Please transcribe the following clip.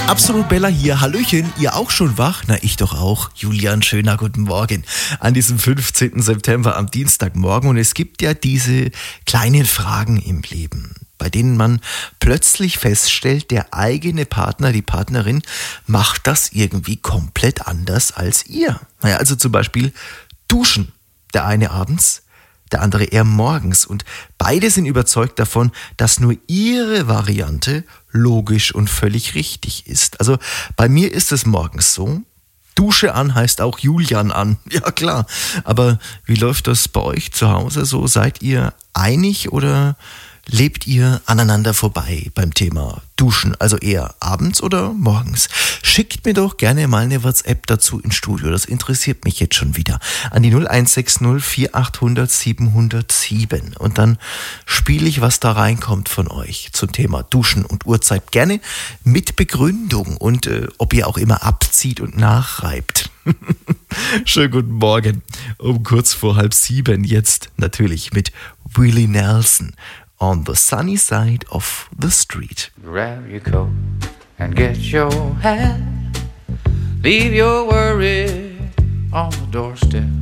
Absolut Bella hier. Hallöchen, ihr auch schon wach? Na, ich doch auch. Julian, schöner guten Morgen an diesem 15. September am Dienstagmorgen. Und es gibt ja diese kleinen Fragen im Leben, bei denen man plötzlich feststellt, der eigene Partner, die Partnerin macht das irgendwie komplett anders als ihr. Naja, also zum Beispiel duschen. Der eine abends, der andere eher morgens. Und beide sind überzeugt davon, dass nur ihre Variante logisch und völlig richtig ist. Also bei mir ist es morgens so. Dusche an heißt auch Julian an. Ja klar. Aber wie läuft das bei euch zu Hause so? Seid ihr einig oder lebt ihr aneinander vorbei beim Thema Duschen? Also eher abends oder morgens? Schickt mir doch gerne mal eine WhatsApp dazu ins Studio. Das interessiert mich jetzt schon wieder. An die 0160 4800 707. Und dann spiele ich, was da reinkommt von euch zum Thema Duschen und Uhrzeit. Gerne mit Begründung und ob ihr auch immer abzieht und nachreibt. Schönen guten Morgen. Um kurz vor 6:30 jetzt natürlich mit Willie Nelson. On the sunny side of the street. Grab your coat and get your hat. Leave your worry on the doorstep.